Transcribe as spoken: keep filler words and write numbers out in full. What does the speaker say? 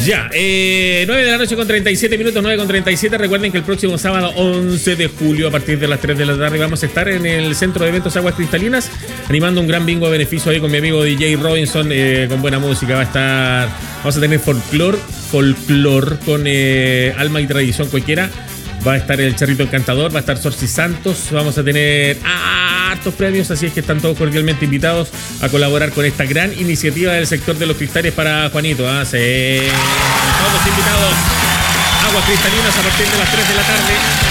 Ya, eh, nueve de la noche con treinta y siete minutos, nueve con treinta y siete. Recuerden que el próximo sábado once de julio a partir de las tres de la tarde vamos a estar en el Centro de Eventos Aguas Cristalinas animando un gran bingo de beneficio ahí con mi amigo D J Robinson, eh, con buena música. Va a estar, vamos a tener folclor, folclor con eh, alma y tradición cualquiera. Va a estar el Charrito Encantador, va a estar Sorci Santos, vamos a tener hartos premios, así es que están todos cordialmente invitados a colaborar con esta gran iniciativa del sector de los cristales para Juanito. ¿eh? Sí. Todos invitados. Aguas Cristalinas a partir de las tres de la tarde.